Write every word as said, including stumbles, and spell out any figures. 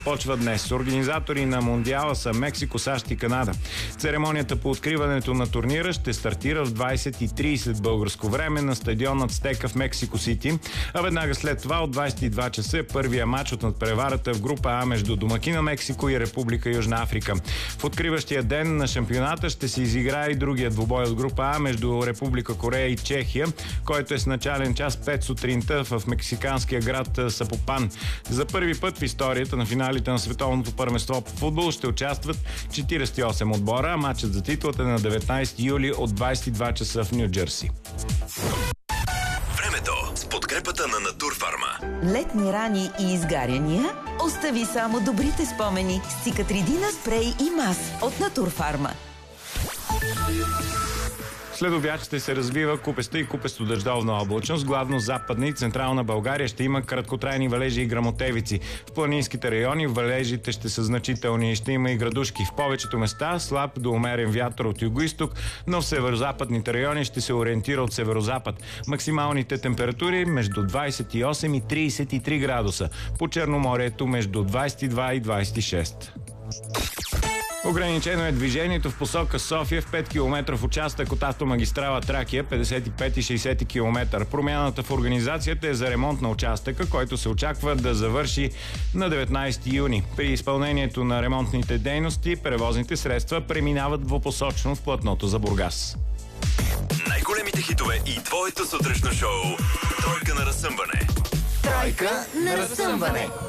Почва днес. Организатори на Мондиала са Мексико, САЩ и Канада. Церемонията по откриването на турнира ще стартира в двайсет и трийсет българско време на стадион Ацтека в Мексико Сити, а веднага след това от двайсет и два часа е първия матч от надпреварата в група А между домакина Мексико и Република Южна Африка. В откриващия ден на шампионата ще се изиграе и другия двубой от група А между Република Корея и Чехия, който е с начален час пет сутринта в мексиканския град Сапопан. За първи път в историята на финалите на световното първенство по футбол ще участват четирийсет и осем отбора, а матчът за титлата е на деветнайсети юли от двайсет и два часа в Ню Джерси. Времето с подкрепата на Натурфарма. Летни рани и изгаряния? Остави само добрите спомени с Цикатридина спрей и мас от Натурфарма. След обяд ще се развива купеста и купесто-дъждовна облачност. Главно западна и централна България ще има краткотрайни валежи и грамотевици. В планинските райони валежите ще са значителни и ще има и градушки. В повечето места слаб до умерен вятър от югоизток, но в северозападните райони ще се ориентира от северозапад. Максималните температури между двайсет и осем и трийсет и три градуса. По Черноморието между двайсет и два и двайсет и шест. Ограничено е движението в посока София в пет километров участък от автомагистрала Тракия, петдесет и пет и шейсети километър. Промяната в организацията е за ремонт на участъка, който се очаква да завърши на деветнайсети юни. При изпълнението на ремонтните дейности, превозните средства преминават двупосочно в платното за Бургас. Най-големите хитове и твоето сутрешно шоу. Тройка на разсъмване. Тройка на разсъмване.